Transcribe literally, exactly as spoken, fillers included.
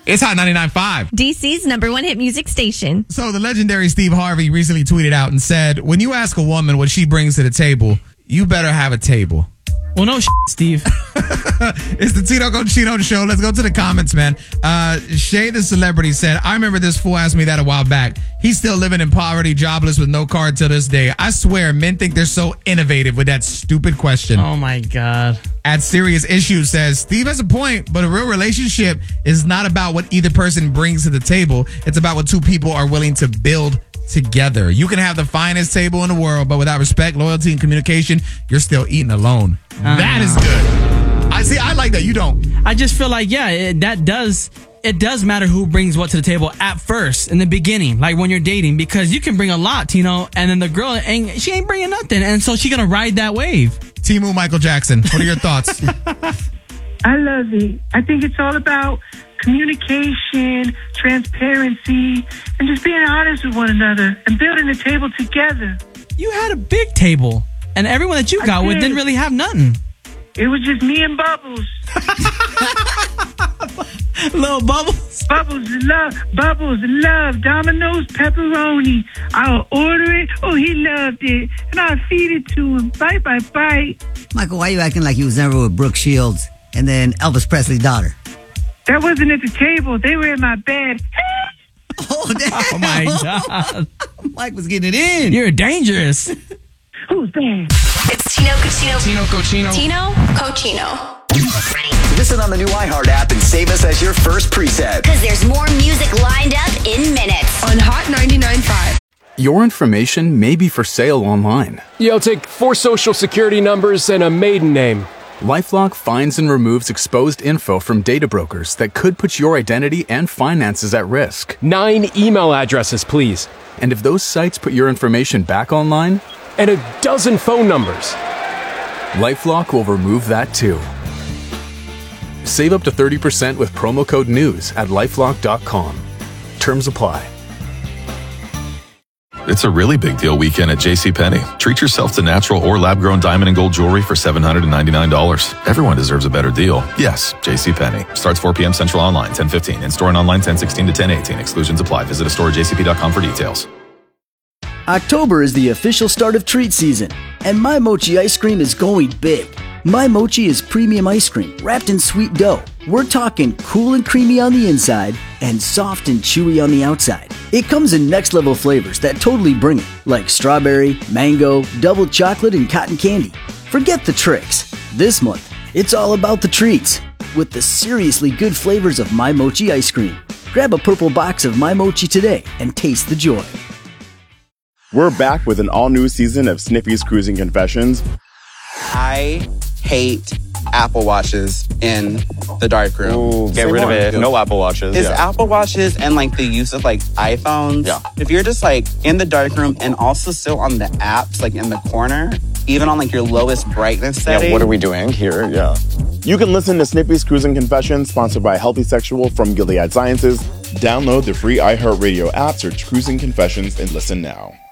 It's Hot ninety-nine point five. D C's number one hit music station. So the legendary Steve Harvey recently tweeted out and said, when you ask a woman what she brings to the table, you better have a table. Well, no shit, Steve. It's the Tino Cochino show. Let's go to the comments, man. Uh, Shay the Celebrity said, I remember this fool asked me that a while back. He's still living in poverty, jobless, with no car till this day. I swear, men think they're so innovative with that stupid question. Oh, my God. At Serious Issues says, Steve has a point, but a real relationship is not about what either person brings to the table. It's about what two people are willing to build together. You can have the finest table in the world, but without respect, loyalty, and communication, you're still eating alone. Uh, that is good. I see. I like that. You don't. I just feel like, yeah, it, that does... It does matter who brings what to the table at first, in the beginning, like when you're dating, because you can bring a lot, Tino, and then the girl, ain't she ain't bringing nothing, and so she gonna ride that wave. Timu Michael Jackson, what are your thoughts? I love it. I think it's all about communication, transparency, and just being honest with one another and building a table together. You had a big table, and everyone that you I got did. with didn't really have nothing. It was just me and Bubbles. Little Bubbles. Bubbles love, Bubbles love Domino's pepperoni. I'll order it. Oh, he loved it. And I'll feed it to him. Bite by bite. Michael, why are you acting like you was never with Brooke Shields and then Elvis Presley's daughter? That wasn't at the table. They were in my bed. Oh, damn. Oh, my God. Mike was getting it in. You're dangerous. Who's there? It's Tino Cochino. Tino Cochino. Tino Cochino. Listen on the new iHeart app and save us as your first preset. Because there's more music lined up in minutes. On Hot ninety-nine point five. Your information may be for sale online. Yo, take four social security numbers and a maiden name. LifeLock finds and removes exposed info from data brokers that could put your identity and finances at risk. Nine email addresses, please. And if those sites put your information back online, and a dozen phone numbers, LifeLock will remove that too. Save up to thirty percent with promo code NEWS at lifelock dot com. Terms apply. It's a really big deal weekend at JCPenney. Treat yourself to natural or lab-grown diamond and gold jewelry for seven hundred ninety-nine dollars. Everyone deserves a better deal. Yes, JCPenney. Starts four p.m. Central online, ten fifteen. In-store and online, ten sixteen to ten eighteen. Exclusions apply. Visit a store at j c p dot com for details. October is the official start of treat season, and My Mochi ice cream is going big. My Mochi is premium ice cream wrapped in sweet dough. We're talking cool and creamy on the inside and soft and chewy on the outside. It comes in next level flavors that totally bring it, like strawberry, mango, double chocolate, and cotton candy. Forget the tricks. This month, it's all about the treats with the seriously good flavors of My Mochi ice cream. Grab a purple box of My Mochi today and taste the joy. We're back with an all-new season of Snippy's Cruising Confessions. I hate Apple Watches in the darkroom. Ooh, get rid of it. No Apple Watches. Is yeah. Apple Watches and like the use of like iPhones. Yeah. If you're just like in the darkroom and also still on the apps, like in the corner, even on like your lowest brightness setting. Yeah, what are we doing here? Yeah. You can listen to Snippy's Cruising Confessions, sponsored by Healthy Sexual from Gilead Sciences. Download the free iHeartRadio app, search Cruising Confessions, and listen now.